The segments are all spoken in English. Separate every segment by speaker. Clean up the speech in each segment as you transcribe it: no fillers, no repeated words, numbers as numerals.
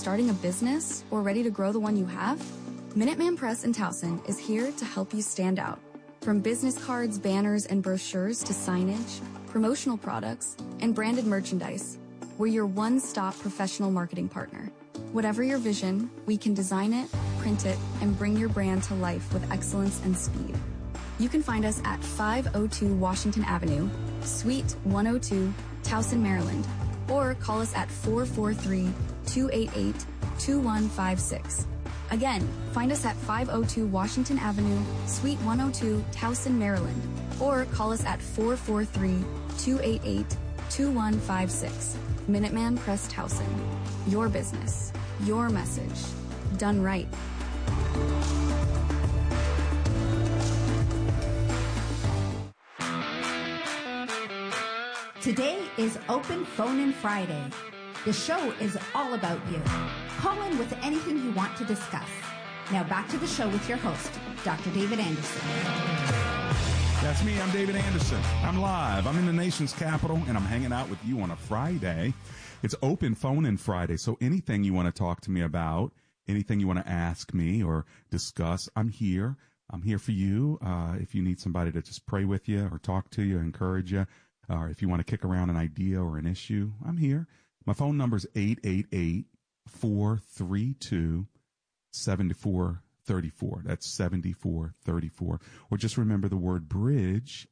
Speaker 1: starting a business or ready to grow the one you have? Minuteman Press in Towson is here to help you stand out. From business cards, banners, and brochures to signage, promotional products, and branded merchandise, we're your one-stop professional marketing partner. Whatever your vision, we can design it, print it, and bring your brand to life with excellence and speed. You can find us at 502 Washington Avenue, Suite 102, Towson, Maryland, or call us at 443-288-2156. Again, find us at 502 Washington Avenue, Suite 102, Towson, Maryland, or call us at 443-288-2156. Minuteman Press Towson. Your business, your message, done right.
Speaker 2: Today is Open Phone-In Friday. The show is all about you. Call in with anything you want to discuss. Now back to the show with your host, Dr. David Anderson.
Speaker 3: That's me. I'm David Anderson. I'm live. I'm in the nation's capital, and I'm hanging out with you on a Friday. It's Open Phone-In Friday, so anything you want to talk to me about, anything you want to ask me or discuss, I'm here. I'm here for you. If you need somebody to just pray with you or talk to you, encourage you, or if you want to kick around an idea or an issue, I'm here. My phone number is 888-432-7434. That's 7434. Or just remember the word bridge,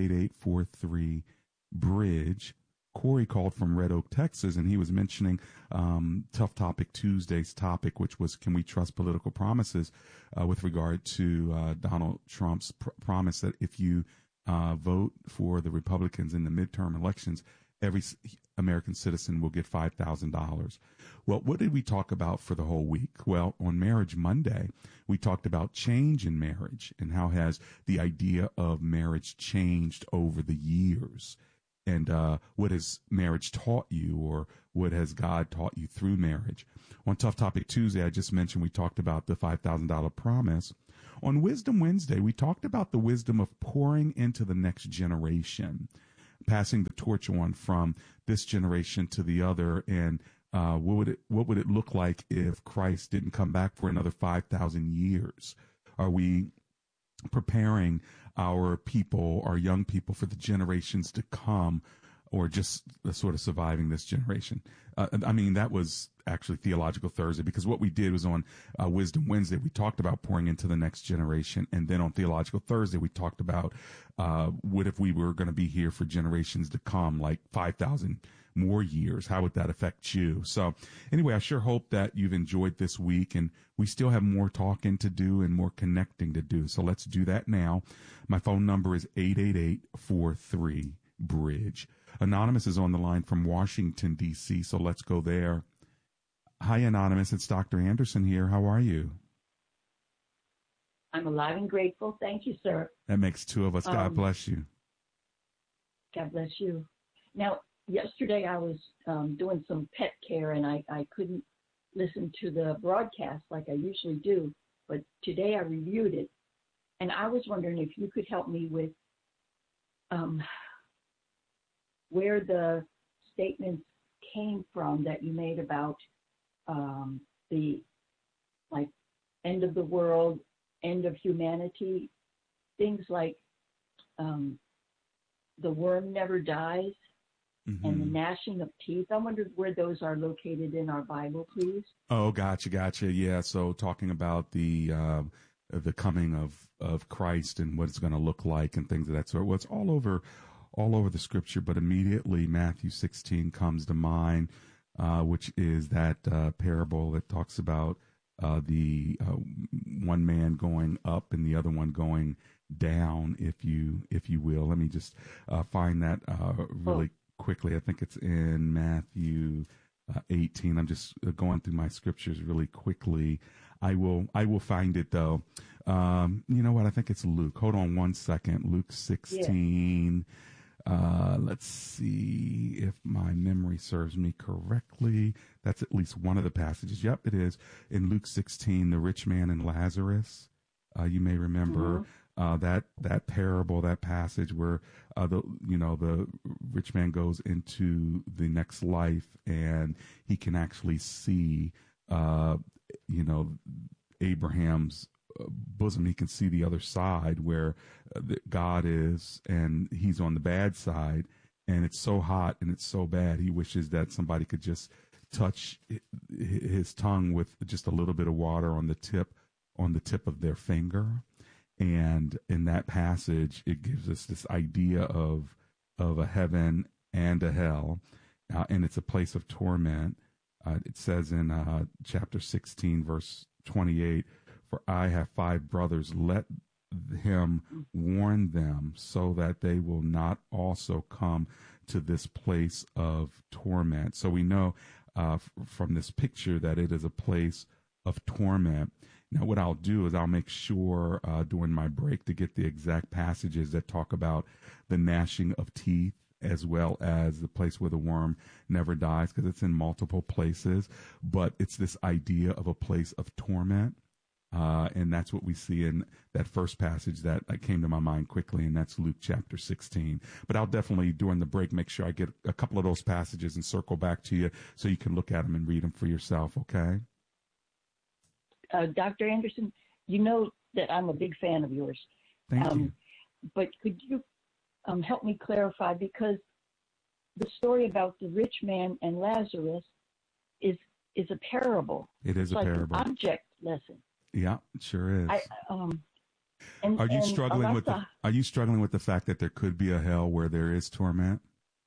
Speaker 3: 888-43-BRIDGE. Corey called from Red Oak, Texas, and he was mentioning Tough Topic Tuesday's topic, which was, can we trust political promises, with regard to Donald Trump's promise that if you vote for the Republicans in the midterm elections, every American citizen will get $5,000. Well, what did we talk about for the whole week? Well, on Marriage Monday, we talked about change in marriage and how has the idea of marriage changed over the years. And what has marriage taught you, or what has God taught you through marriage? On Tough Topic Tuesday, I just mentioned we talked about the $5,000 promise. On Wisdom Wednesday, we talked about the wisdom of pouring into the next generation, passing the torch on from this generation to the other, and what would it look like if Christ didn't come back for another 5,000 years? Are we preparing our people, our young people, for the generations to come, or just sort of surviving this generation? That was actually Theological Thursday, because what we did was on Wisdom Wednesday, we talked about pouring into the next generation. And then on Theological Thursday, we talked about what if we were going to be here for generations to come, like 5,000 more years? How would that affect you? So anyway, I sure hope that you've enjoyed this week, and we still have more talking to do and more connecting to do. So let's do that now. My phone number is 888-43-BRIDGE. Anonymous is on the line from Washington, D.C., so let's go there. Hi, Anonymous. It's Dr. Anderson here. How are you?
Speaker 4: I'm alive and grateful. Thank you, sir.
Speaker 3: That makes two of us. God bless you.
Speaker 4: God bless you. Now, yesterday I was doing some pet care, and I couldn't listen to the broadcast like I usually do, but today I reviewed it, and I was wondering if you could help me with where the statements came from that you made about the end of the world, end of humanity, things like the worm never dies, and the gnashing of teeth. I wondered where those are located in our Bible, please. Oh,
Speaker 3: gotcha. Yeah, so talking about the coming of Christ and what it's going to look like and things of that sort. Well, it's all over the scripture, but immediately Matthew 16 comes to mind, which is that parable that talks about the one man going up and the other one going down, if you will. Let me just find that really quickly. I think it's in Matthew 18. I'm just going through my scriptures really quickly. I will find it though. You know what? I think it's Luke. Hold on one second. Luke 16. Yeah. Let's see if my memory serves me correctly. That's at least one of the passages. Yep, it is. In Luke 16, the rich man and Lazarus. You may remember that parable, that passage where the rich man goes into the next life and he can actually see uh, Abraham's bosom. He can see the other side where God is, and he's on the bad side, and it's so hot and it's so bad. He wishes that somebody could just touch his tongue with just a little bit of water on the tip of their finger. And in that passage, it gives us this idea of a heaven and a hell, and it's a place of torment. It says in chapter 16, verse 28, "For I have 5 brothers, let him warn them so that they will not also come to this place of torment." So we know from this picture that it is a place of torment. Now, what I'll do is I'll make sure during my break to get the exact passages that talk about the gnashing of teeth, as well as the place where the worm never dies, because it's in multiple places. But it's this idea of a place of torment. And that's what we see in that first passage that came to my mind quickly, and that's Luke chapter 16. But I'll definitely, during the break, make sure I get a couple of those passages and circle back to you so you can look at them and read them for yourself, okay?
Speaker 4: Dr. Anderson, you know that I'm a big fan of yours.
Speaker 3: Thank you.
Speaker 4: But could you help me clarify, because the story about the rich man and Lazarus is a parable.
Speaker 3: It is
Speaker 4: it's
Speaker 3: a
Speaker 4: like
Speaker 3: parable.
Speaker 4: An object lesson.
Speaker 3: Yeah, it sure is.
Speaker 4: Are
Speaker 3: you struggling with the fact that there could be a hell where there is torment?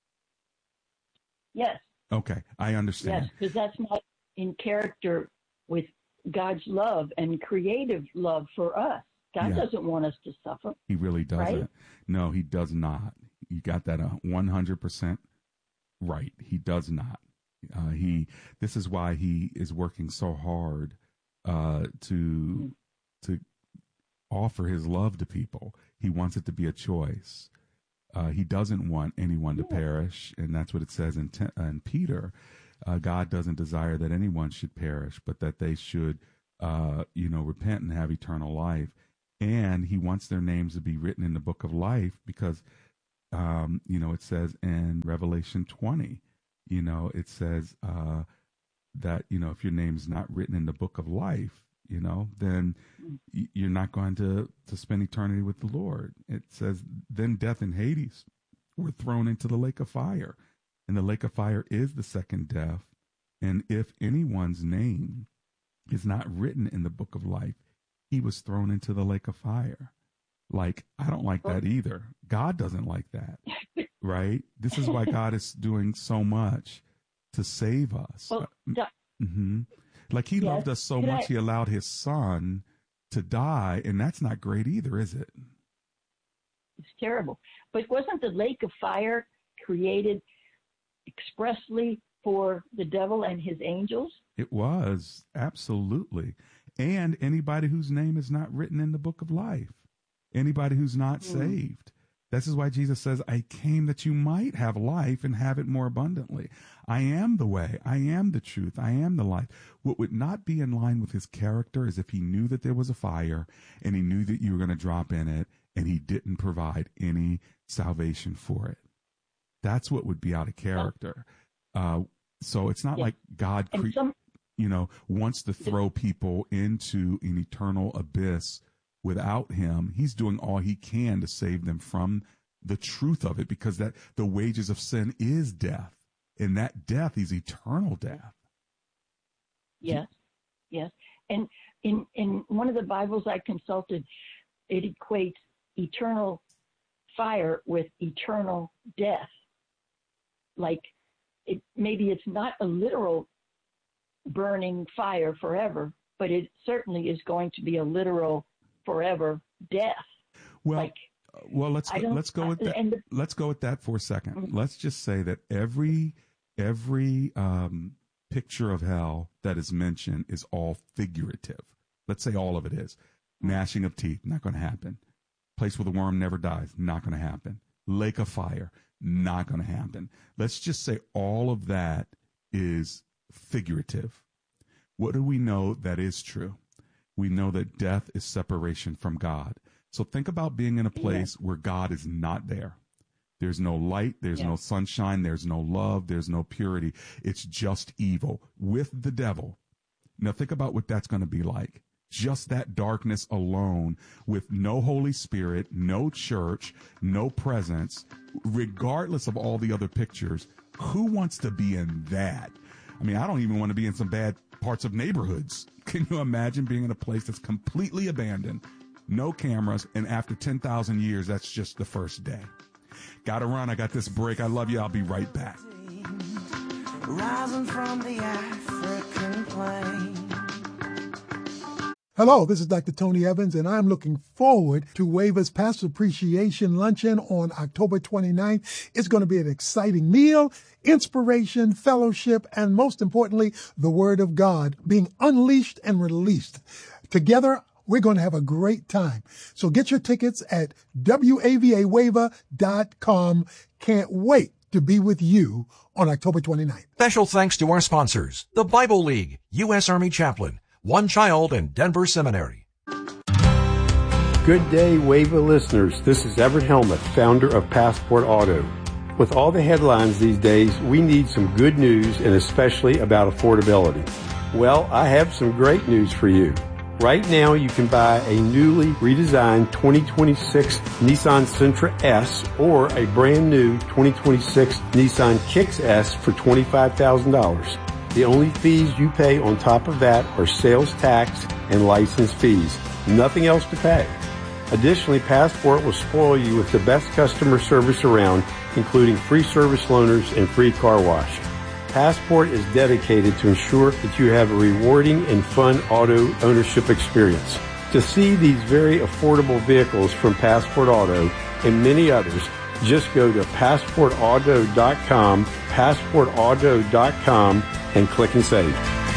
Speaker 4: Yes.
Speaker 3: Okay, I understand.
Speaker 4: Yes, because that's not in character with God's love and creative love for us. God doesn't want us to suffer.
Speaker 3: He really doesn't.
Speaker 4: Right?
Speaker 3: No, he does not. You got that 100% right. He does not. This is why he is working so hard to offer his love to people. He wants it to be a choice. He doesn't want anyone to perish, and that's what it says in Peter. God doesn't desire that anyone should perish, but that they should, repent and have eternal life. And he wants their names to be written in the book of life because, it says in Revelation 20, it says that, if your name's not written in the book of life, then you're not going to spend eternity with the Lord. It says, then death and Hades were thrown into the lake of fire. And the lake of fire is the second death. And if anyone's name is not written in the book of life, he was thrown into the lake of fire. Like, I don't like that either. God doesn't like that, right? This is why God is doing so much to save us.
Speaker 4: Well,
Speaker 3: Like, he loved us so much, he allowed his son to die, and that's not great either, is it?
Speaker 4: It's terrible. But wasn't the lake of fire created expressly for the devil and his angels?
Speaker 3: It was, absolutely. And anybody whose name is not written in the book of life, anybody who's not saved. This is why Jesus says, I came that you might have life and have it more abundantly. I am the way. I am the truth. I am the life. What would not be in line with his character is if he knew that there was a fire and he knew that you were going to drop in it and he didn't provide any salvation for it. That's what would be out of character. So it's not like God, wants to throw people into an eternal abyss without him. He's doing all he can to save them from the truth of it, because that the wages of sin is death, and that death is eternal death.
Speaker 4: Yes. And in one of the Bibles I consulted, it equates eternal fire with eternal death. Like, maybe it's not a literal burning fire forever, but it certainly is going to be a literal forever death.
Speaker 3: Well, let's go with that. Let's go with that for a second. Mm-hmm. Let's just say that every picture of hell that is mentioned is all figurative. Let's say all of it is. Gnashing of teeth, not going to happen. Place where the worm never dies, not going to happen. Lake of fire, not going to happen. Let's just say all of that is figurative. What do we know that is true? We know that death is separation from God. So think about being in a place where God is not there. There's no light, there's no sunshine, there's no love, there's no purity. It's just evil with the devil. Now think about what that's going to be like. Just that darkness alone with no Holy Spirit, no church, no presence, regardless of all the other pictures. Who wants to be in that? I mean, I don't even want to be in some bad parts of neighborhoods. Can you imagine being in a place that's completely abandoned, no cameras, and after 10,000 years, that's just the first day? Gotta run. I got this break. I love you. I'll be right back.
Speaker 5: Rising from the African plain.
Speaker 6: Hello, this is Dr. Tony Evans, and I'm looking forward to WAVA's Pastor Appreciation Luncheon on October 29th. It's going to be an exciting meal, inspiration, fellowship, and most importantly, the Word of God being unleashed and released. Together, we're going to have a great time. So get your tickets at WAVAWAVA.com. Can't wait to be with you on October 29th.
Speaker 7: Special thanks to our sponsors, the Bible League, U.S. Army Chaplain, One Child, and Denver Seminary.
Speaker 8: Good day, WAVA listeners. This is Everett Helmuth, founder of Passport Auto. With all the headlines these days, we need some good news, and especially about affordability. Well, I have some great news for you. Right now, you can buy a newly redesigned 2026 Nissan Sentra S or a brand new 2026 Nissan Kicks S for $25,000. The only fees you pay on top of that are sales tax and license fees. Nothing else to pay. Additionally, Passport will spoil you with the best customer service around, including free service loaners and free car wash. Passport is dedicated to ensure that you have a rewarding and fun auto ownership experience. To see these very affordable vehicles from Passport Auto and many others, just go to PassportAuto.com, PassportAuto.com, and click and save.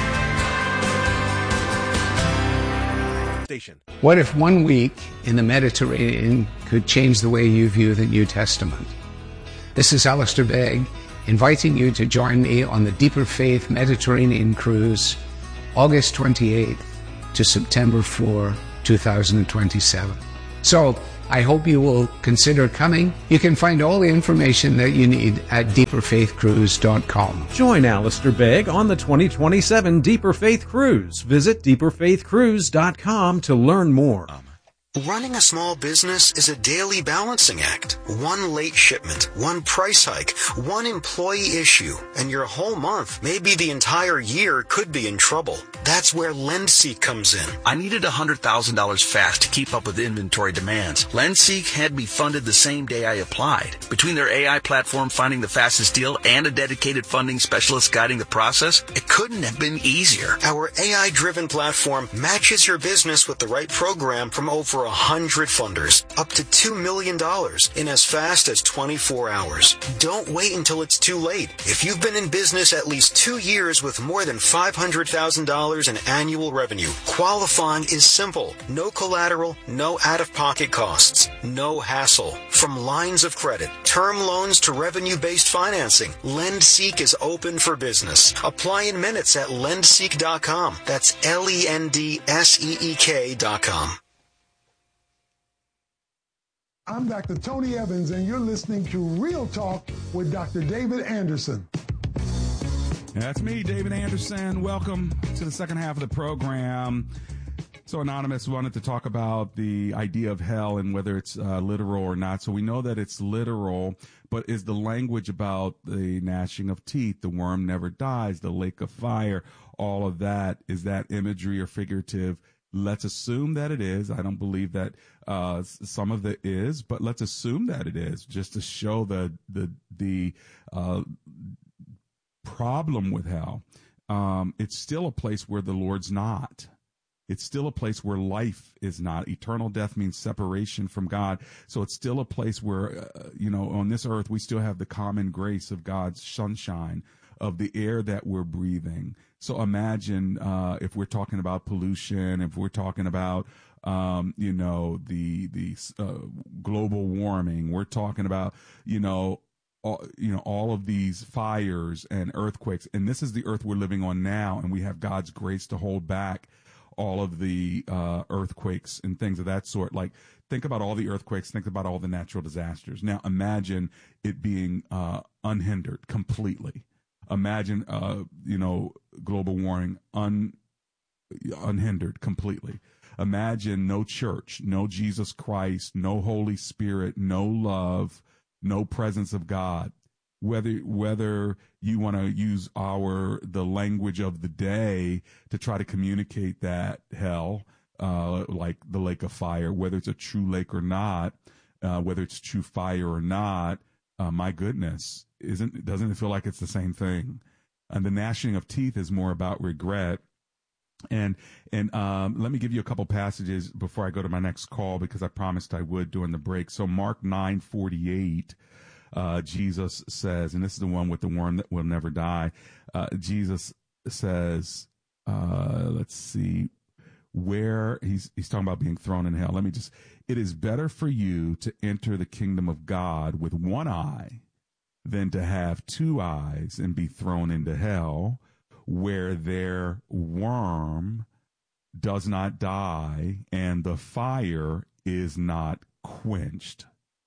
Speaker 9: What if 1 week in the Mediterranean could change the way you view the New Testament? This is Alistair Begg, inviting you to join me on the Deeper Faith Mediterranean Cruise, August 28th to September 4, 2027. So, I hope you will consider coming. You can find all the information that you need at deeperfaithcruise.com.
Speaker 10: Join Alistair Begg on the 2027 Deeper Faith Cruise. Visit deeperfaithcruise.com to learn more.
Speaker 11: Running a small business is a daily balancing act. One late shipment, one price hike, one employee issue, and your whole month, maybe the entire year, could be in trouble. That's where LendSeek comes in.
Speaker 12: I needed $100,000 fast to keep up with inventory demands. LendSeek had me funded the same day I applied. Between their AI platform finding the fastest deal and a dedicated funding specialist guiding the process, it couldn't have been easier.
Speaker 11: Our AI-driven platform matches your business with the right program from over 100 funders, up to $2 million in as fast as 24 hours. Don't wait until it's too late. If you've been in business at least 2 years with more than $500,000 in annual revenue, qualifying is simple. No collateral, no out-of-pocket costs, no hassle. From lines of credit, term loans to revenue-based financing, LendSeek is open for business. Apply in minutes at lendseek.com. That's LENDSEEK.com.
Speaker 6: I'm Dr. Tony Evans, and you're listening to Real Talk with Dr. David Anderson.
Speaker 3: That's me, David Anderson. Welcome to the second half of the program. So Anonymous wanted to talk about the idea of hell and whether it's literal or not. So we know that it's literal, but is the language about the gnashing of teeth, the worm never dies, the lake of fire, all of that, is that imagery or figurative? Let's assume that it is. I don't believe that some of it is, but let's assume that it is, just to show the problem with hell. It's still a place where the Lord's not. It's still a place where life is not. Eternal death means separation from God. So it's still a place where, on this earth, we still have the common grace of God's sunshine, of the air that we're breathing. So imagine if we're talking about pollution, if we're talking about, the global warming, we're talking about, all of these fires and earthquakes. And this is the earth we're living on now, and we have God's grace to hold back all of the earthquakes and things of that sort. Like, think about all the earthquakes, think about all the natural disasters. Now imagine it being unhindered completely. Imagine, global warming unhindered completely. Imagine no church, no Jesus Christ, no Holy Spirit, no love, no presence of God. Whether you want to use the language of the day to try to communicate that hell, like the lake of fire, whether it's a true lake or not, whether it's true fire or not, my goodness, doesn't it feel like it's the same thing? And the gnashing of teeth is more about regret. And let me give you a couple passages before I go to my next call, because I promised I would during the break. So Mark 9:48, Jesus says, and this is the one with the worm that will never die. Jesus says, let's see, where he's talking about being thrown in hell. It is better for you to enter the kingdom of God with one eye than to have two eyes and be thrown into hell, where their worm does not die and the fire is not quenched.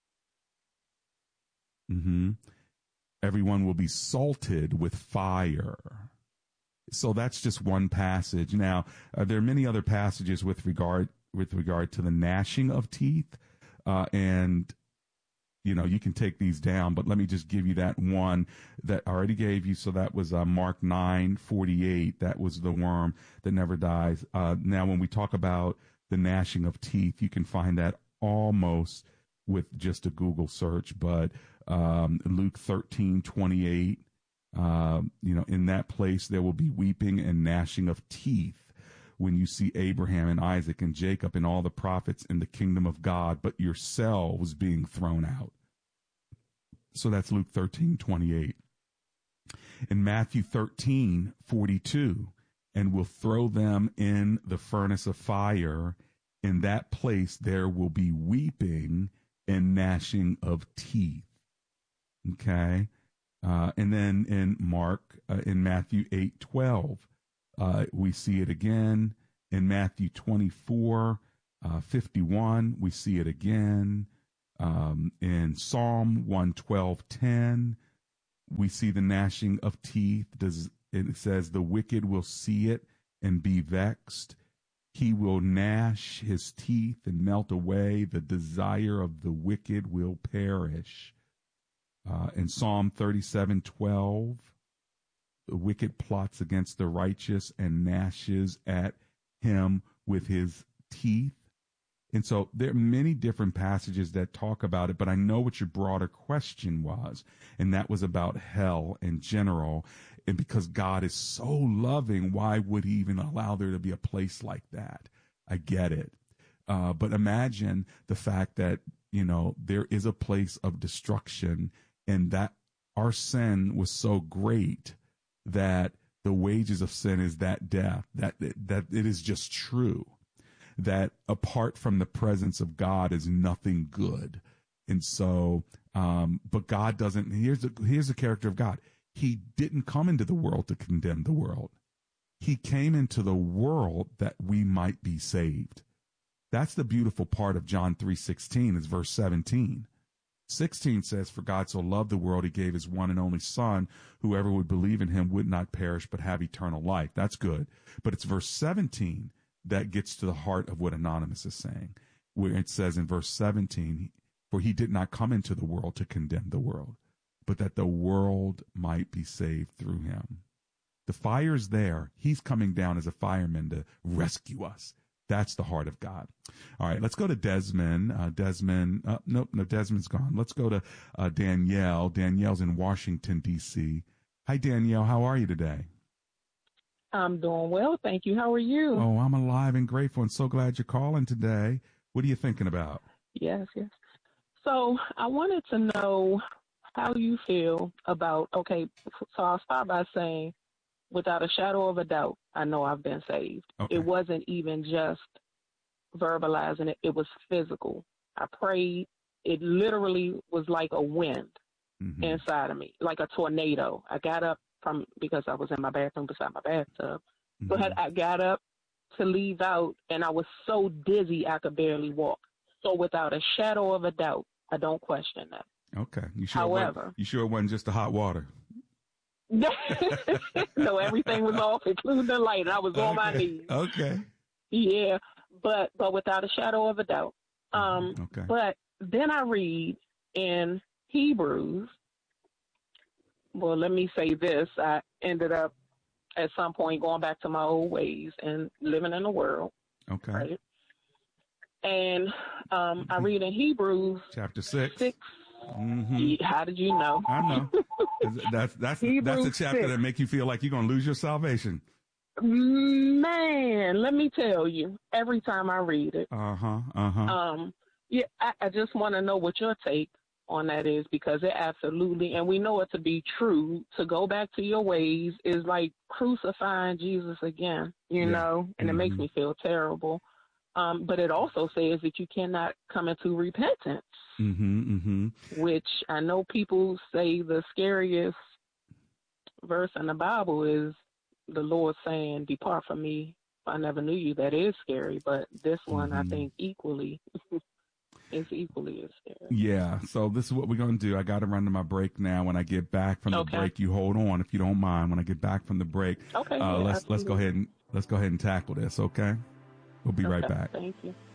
Speaker 3: Everyone will be salted with fire. So that's just one passage. Now, there are many other passages with regard to the gnashing of teeth, and you can take these down, but let me just give you that one that I already gave you. So that was Mark 9:48. That was the worm that never dies. Now, when we talk about the gnashing of teeth, you can find that almost with just a Google search. But Luke 13:28, in that place there will be weeping and gnashing of teeth when you see Abraham and Isaac and Jacob and all the prophets in the kingdom of God, but yourselves being thrown out. So that's Luke 13:28. In Matthew 13:42, and will throw them in the furnace of fire. In that place there will be weeping and gnashing of teeth. Okay. And then in Matthew 8:12, we see it again. In Matthew 24:51, we see it again. In Psalm 112:10, we see the gnashing of teeth. It says, the wicked will see it and be vexed. He will gnash his teeth and melt away. The desire of the wicked will perish. In Psalm 37:12, the wicked plots against the righteous and gnashes at him with his teeth. And so there are many different passages that talk about it, but I know what your broader question was, and that was about hell in general. And because God is so loving, why would he even allow there to be a place like that? I get it. But imagine the fact that, there is a place of destruction, and that our sin was so great that the wages of sin is that death, that it is just true. That apart from the presence of God is nothing good. And so, but God doesn't, here's the character of God. He didn't come into the world to condemn the world. He came into the world that we might be saved. That's the beautiful part of John 3:16 is verse 17. 16 says, for God so loved the world, he gave his one and only son. Whoever would believe in him would not perish, but have eternal life. That's good. But it's verse 17 that gets to the heart of what Anonymous is saying, where it says in verse 17, for he did not come into the world to condemn the world, but that the world might be saved through him. The fire's there. He's coming down as a fireman to rescue us. That's the heart of God. All right, let's go to Desmond. No, Desmond's gone. Let's go to Danielle. Danielle's in Washington, D.C. Hi, Danielle. How are you today?
Speaker 13: I'm doing well, thank you. How are you?
Speaker 3: Oh, I'm alive and grateful and so glad you're calling today. What are you thinking about?
Speaker 13: Yes. So I wanted to know how you feel about, so I'll start by saying, without a shadow of a doubt, I know I've been saved. Okay. It wasn't even just verbalizing it. It was physical. I prayed. It literally was like a wind inside of me, like a tornado. I got up because I was in my bathroom beside my bathtub. So I got up to leave out, and I was so dizzy I could barely walk. So without a shadow of a doubt, I don't question that.
Speaker 3: Okay.
Speaker 13: However,
Speaker 3: you sure it wasn't just the hot water?
Speaker 13: No, everything was off, including the light, and I was on my knees.
Speaker 3: Okay.
Speaker 13: Yeah, but without a shadow of a doubt. But then I read in Hebrews. Well, let me say this. I ended up at some point going back to my old ways and living in the world.
Speaker 3: Okay.
Speaker 13: Right? And I read in Hebrews
Speaker 3: chapter 6.
Speaker 13: Mm-hmm. How did you know?
Speaker 3: I know. That's a chapter
Speaker 13: 6.
Speaker 3: that make you feel like you're going to lose your salvation.
Speaker 13: Man, let me tell you, every time I read it. Yeah, I just want to know what your take on that is, because it absolutely, and we know it to be true, to go back to your ways is like crucifying Jesus again, you know, and it makes me feel terrible. But it also says that you cannot come into repentance, which I know people say the scariest verse in the Bible is the Lord saying, "Depart from me, I never knew you." That is scary, but this one I think equally is equally as scary.
Speaker 3: Yeah, so this is what we're going to do. I got to run to my break now. When I get back from the break, you hold on if you don't mind. When I get back from the break, let's go ahead and tackle this, okay? We'll be right back.
Speaker 13: Thank you.